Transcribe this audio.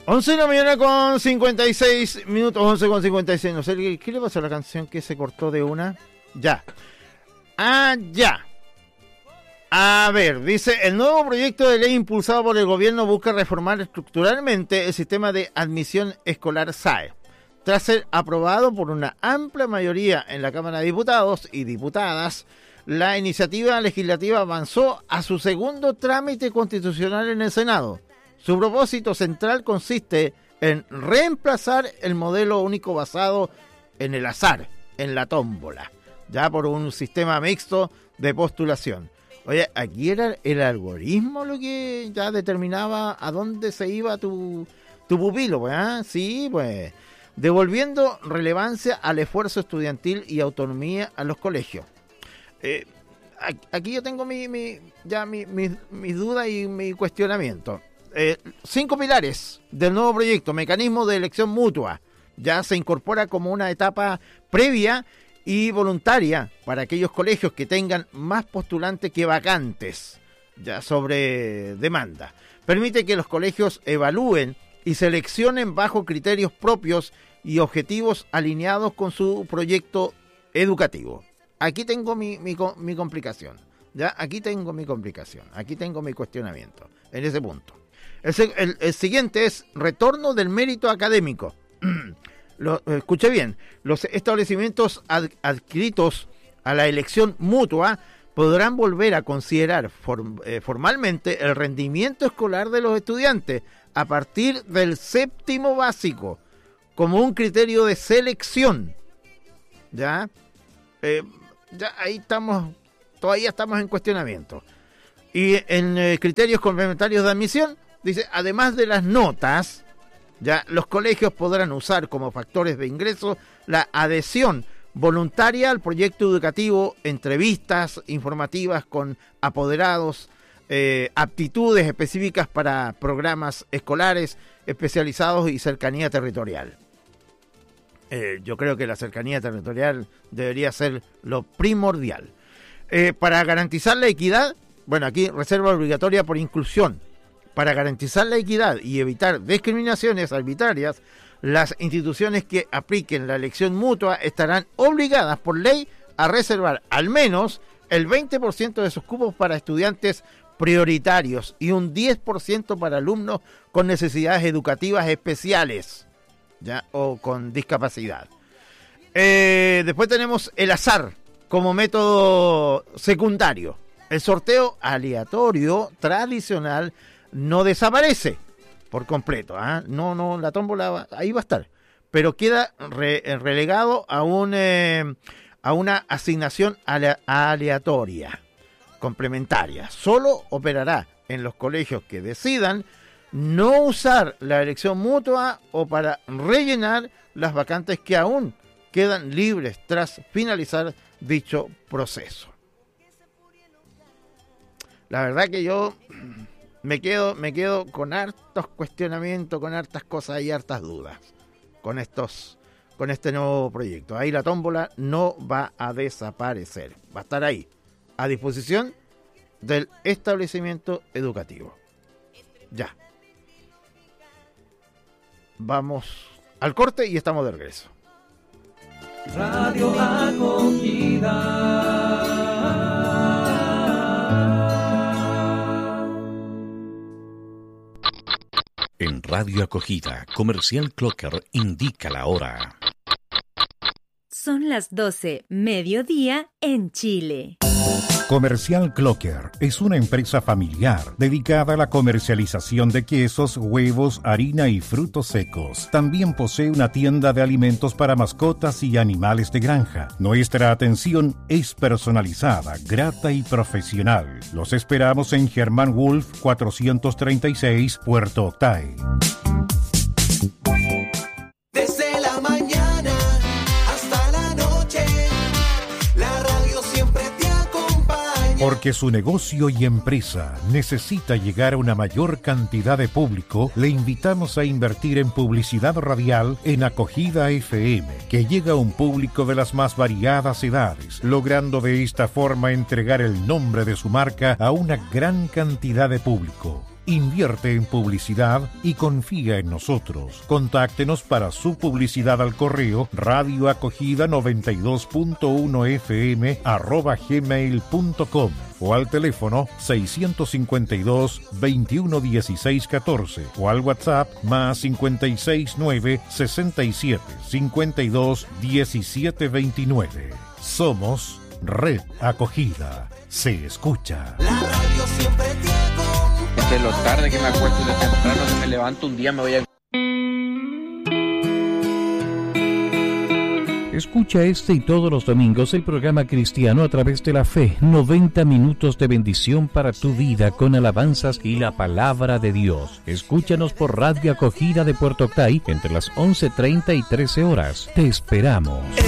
11 de la mañana con 56 minutos, 11 con 56. No sé, ¿qué le pasó a la canción que se cortó de una? Ya. Ya. A ver, dice, el nuevo proyecto de ley impulsado por el gobierno busca reformar estructuralmente el sistema de admisión escolar SAE. Tras ser aprobado por una amplia mayoría en la Cámara de Diputados y Diputadas, la iniciativa legislativa avanzó a su segundo trámite constitucional en el Senado. Su propósito central consiste en reemplazar el modelo único basado en el azar, en la tómbola, ya por un sistema mixto de postulación. Oye, aquí era el algoritmo lo que ya determinaba a dónde se iba tu pupilo, pues, ¿eh? Sí, pues, devolviendo relevancia al esfuerzo estudiantil y autonomía a los colegios. Aquí yo tengo mis dudas y mi cuestionamiento. 5 pilares del nuevo proyecto, mecanismo de elección mutua, ya se incorpora como una etapa previa y voluntaria para aquellos colegios que tengan más postulantes que vacantes, ya sobre demanda. Permite que los colegios evalúen y seleccionen bajo criterios propios y objetivos alineados con su proyecto educativo. Aquí tengo mi complicación, ya aquí tengo mi cuestionamiento en ese punto. El siguiente es retorno del mérito académico. Escuche bien, los establecimientos adscritos a la elección mutua podrán volver a considerar formalmente el rendimiento escolar de los estudiantes a partir del séptimo básico como un criterio de selección. ¿Ya? Ya ahí estamos, todavía estamos en cuestionamiento. Y en criterios complementarios de admisión, dice, además de las notas, ya los colegios podrán usar como factores de ingreso la adhesión voluntaria al proyecto educativo, entrevistas informativas con apoderados, aptitudes específicas para programas escolares especializados y cercanía territorial. Yo creo que la cercanía territorial debería ser lo primordial. Para garantizar la equidad, bueno, aquí reserva obligatoria por inclusión. Para garantizar la equidad y evitar discriminaciones arbitrarias, las instituciones que apliquen la elección mutua estarán obligadas por ley a reservar al menos el 20% de sus cupos para estudiantes prioritarios y un 10% para alumnos con necesidades educativas especiales, ¿ya? O con discapacidad. Después tenemos el azar como método secundario. El sorteo aleatorio tradicional no desaparece por completo, ¿eh? No, la tómbola ahí va a estar, pero queda relegado a una asignación aleatoria, complementaria. Solo operará en los colegios que decidan no usar la elección mutua o para rellenar las vacantes que aún quedan libres tras finalizar dicho proceso. La verdad que yo me quedo con hartos cuestionamientos, con hartas cosas y hartas dudas con este nuevo proyecto. Ahí la tómbola no va a desaparecer, va a estar ahí, a disposición del establecimiento educativo. Ya. Vamos al corte y estamos de regreso. Radio Acogida. En Radio Acogida, Comercial Clocker indica la hora. Son las 12, mediodía en Chile. Comercial Clocker es una empresa familiar dedicada a la comercialización de quesos, huevos, harina y frutos secos. También posee una tienda de alimentos para mascotas y animales de granja. Nuestra atención es personalizada, grata y profesional. Los esperamos en Germán Wolf 436, Puerto Octay. Desde la mañana hasta la noche, la radio siempre te acompaña. Porque su negocio y empresa necesita llegar a una mayor cantidad de público, le invitamos a invertir en publicidad radial en Acogida FM, que llega a un público de las más variadas edades, logrando de esta forma entregar el nombre de su marca a una gran cantidad de público. Invierte en publicidad y confía en nosotros. Contáctenos para su publicidad al correo radioacogida92.1fm@gmail.com o al teléfono 652 21 16 14 o al WhatsApp más 569 67 52 17 29. Somos Red Acogida. Se escucha. La radio siempre te acompaña. De lo tarde que me acuesto y de temprano que me levanto un día me voy a... Escucha este y todos los domingos el programa cristiano a través de la fe. 90 minutos de bendición para tu vida con alabanzas y la palabra de Dios. Escúchanos por Radio Acogida de Puerto Octay entre las 11:30 y 13 horas. Te esperamos.